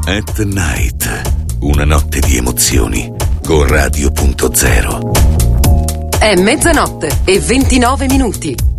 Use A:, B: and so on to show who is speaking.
A: At Night. Una notte di emozioni con Radio.0.
B: È mezzanotte e 29 minuti.